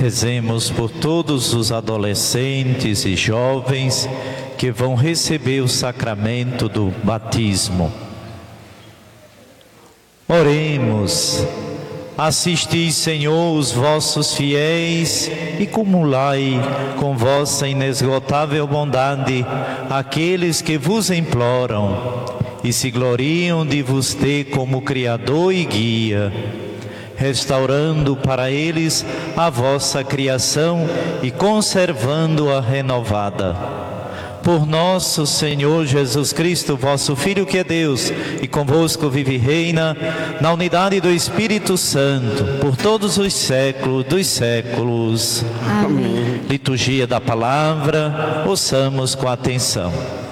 Rezemos por todos os adolescentes e jovens que vão receber o sacramento do batismo. Oremos. Assisti, Senhor, os vossos fiéis e cumulai com vossa inesgotável bondade aqueles que vos imploram e se gloriam de vos ter como Criador e Guia, restaurando para eles a vossa criação e conservando-a renovada. Por nosso Senhor Jesus Cristo, vosso Filho que é Deus, e convosco vive e reina, na unidade do Espírito Santo, por todos os séculos dos séculos. Amém. Liturgia da Palavra, ouçamos com atenção.